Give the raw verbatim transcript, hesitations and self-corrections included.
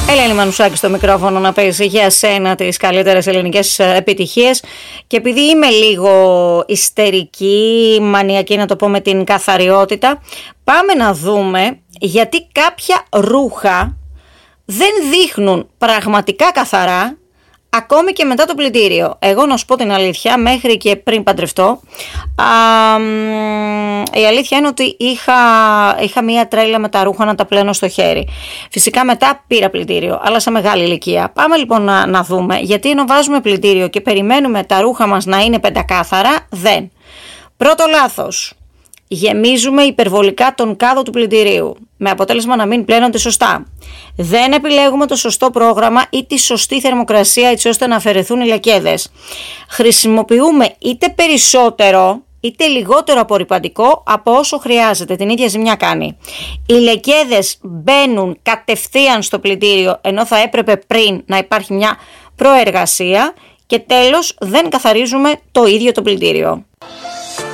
Ελένη Μανουσάκη στο μικρόφωνο να παίζει για σένα τις καλύτερες ελληνικές επιτυχίες. Και επειδή είμαι λίγο ιστερική, μανιακή να το πω με την καθαριότητα, πάμε να δούμε γιατί κάποια ρούχα δεν δείχνουν πραγματικά καθαρά ακόμη και μετά το πλυντήριο. Εγώ να σου πω την αλήθεια, μέχρι και πριν παντρευτώ, α, η αλήθεια είναι ότι είχα, είχα μία τρέλα με τα ρούχα να τα πλένω στο χέρι. Φυσικά μετά πήρα πλυντήριο, αλλά σε μεγάλη ηλικία. Πάμε λοιπόν να, να δούμε, γιατί ενώ βάζουμε πλυντήριο και περιμένουμε τα ρούχα μας να είναι πεντακάθαρα, δεν. Πρώτο λάθος. Γεμίζουμε υπερβολικά τον κάδο του πλυντηρίου, με αποτέλεσμα να μην πλένονται σωστά. Δεν επιλέγουμε το σωστό πρόγραμμα ή τη σωστή θερμοκρασία έτσι ώστε να αφαιρεθούν οι λεκέδες. Χρησιμοποιούμε είτε περισσότερο είτε λιγότερο απορρυπαντικό από όσο χρειάζεται, την ίδια ζημιά κάνει. Οι λεκέδες μπαίνουν κατευθείαν στο πλυντήριο, ενώ θα έπρεπε πριν να υπάρχει μια προεργασία. Και τέλος, δεν καθαρίζουμε το ίδιο το πλυντήριο.